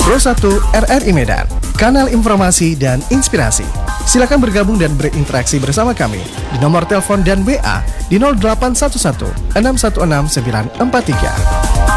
Pro1 RRI Medan, kanal informasi dan inspirasi. Silakan bergabung dan berinteraksi bersama kami di nomor telepon dan WA di 0811 616 943.